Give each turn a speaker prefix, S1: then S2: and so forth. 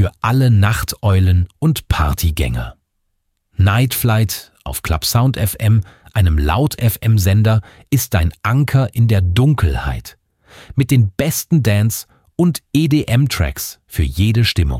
S1: für alle Nachteulen und Partygänger. Night Flight auf Club Sound FM, einem Laut-FM-Sender, ist dein Anker in der Dunkelheit. Mit den besten Dance- und EDM-Tracks für jede Stimmung.